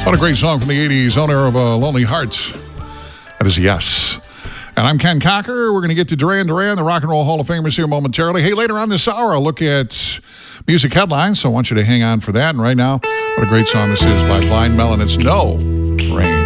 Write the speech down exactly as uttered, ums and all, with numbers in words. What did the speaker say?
What a great song from the eighties, owner of uh, Lonely Hearts. That is Yes. And I'm Ken Cocker. We're going to get to Duran Duran, the Rock and Roll Hall of Famers, here momentarily. Hey, later on this hour, I'll look at music headlines, so I want you to hang on for that. And right now, what a great song this is by Blind Melon. It's No Rain.